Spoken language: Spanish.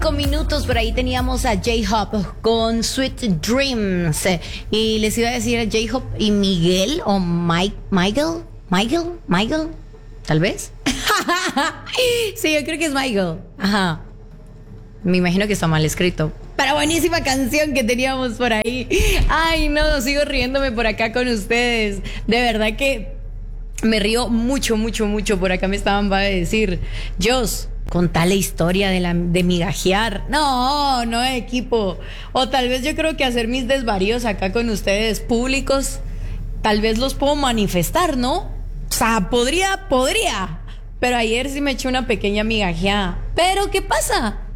minutos. Por ahí teníamos a J-Hope con Sweet Dreams. Y les iba a decir a J-Hope y Miguel o Michael, tal vez. Sí, yo creo que es Michael. Ajá. Me imagino que está mal escrito. Pero buenísima canción que teníamos por ahí. Ay, no, sigo riéndome por acá con ustedes. De verdad que me río mucho. Por acá me estaban va a decir, Jos, contá la historia de migajear. No, equipo. O tal vez yo creo que hacer mis desvaríos acá con ustedes públicos, tal vez los puedo manifestar, ¿no? O sea, podría. Pero ayer sí me eché una pequeña migajeada. Pero, ¿qué pasa?